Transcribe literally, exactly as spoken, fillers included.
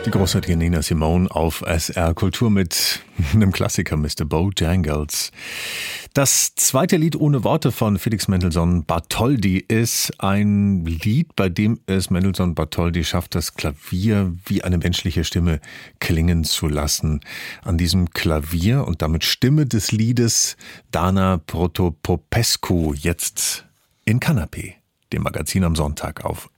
Die großartige Nina Simone auf S R Kultur mit einem Klassiker, Mister Bojangles. Das zweite Lied ohne Worte von Felix Mendelssohn Bartholdy ist ein Lied, bei dem es Mendelssohn Bartholdy schafft, das Klavier wie eine menschliche Stimme klingen zu lassen. An diesem Klavier und damit Stimme des Liedes Dana Protopopescu, jetzt in Kanapé, dem Magazin am Sonntag auf